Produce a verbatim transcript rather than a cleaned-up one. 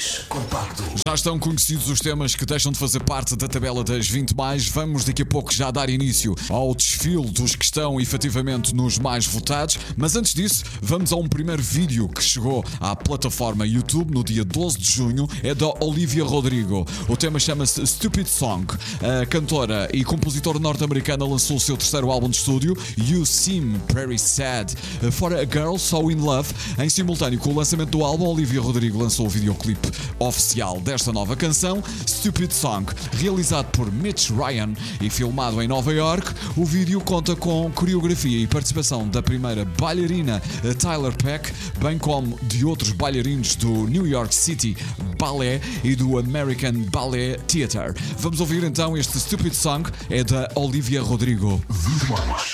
mais compacto. Já estão conhecidos os temas que deixam de fazer parte da tabela das vinte mais. Vamos daqui a pouco já dar início ao desfile dos que estão efetivamente nos mais votados. Mas antes disso, vamos a um primeiro vídeo que chegou à plataforma YouTube no dia doze de junho. É da Olivia Rodrigo. O tema chama-se Stupid Song. A cantora e compositora norte-americana lançou o seu terceiro álbum de estúdio, You Seem Very Sad, For a Girl So In Love. Em simultâneo com o lançamento do álbum, Olivia Rodrigo lançou o videoclipe oficial desta nova canção, Stupid Song, realizado por Mitch Ryan e filmado em Nova York. O vídeo conta com coreografia e participação da primeira bailarina Tyler Peck, bem como de outros bailarinos do New York City Ballet e do American Ballet Theatre. Vamos ouvir então este Stupid Song, é da Olivia Rodrigo. vinte mais.